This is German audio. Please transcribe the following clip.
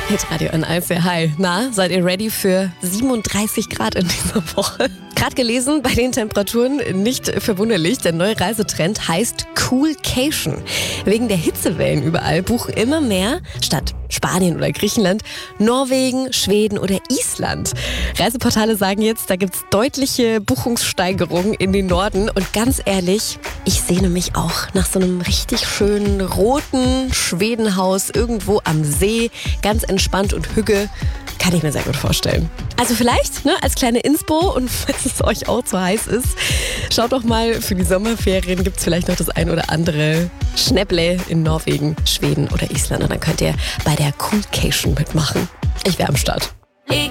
Hitradio N1, hi. Na, seid ihr ready für 37 Grad in dieser Woche? Gerade gelesen, bei den Temperaturen nicht verwunderlich, der neue Reisetrend heißt Coolcation. Wegen der Hitzewellen überall buchen immer mehr, statt Spanien oder Griechenland, Norwegen, Schweden oder Island. Reiseportale sagen jetzt, da gibt's deutliche Buchungssteigerungen in den Norden. Und ganz ehrlich, ich sehne mich auch nach so einem richtig schönen roten Schwedenhaus irgendwo am See, ganz entspannt und hügge. Kann ich mir sehr gut vorstellen. Also vielleicht, als kleine Inspo und wenn es euch auch zu heiß ist, schaut doch mal, für die Sommerferien gibt es vielleicht noch das ein oder andere Schnäpple in Norwegen, Schweden oder Island. Und dann könnt ihr bei der Coolcation mitmachen. Ich wäre am Start.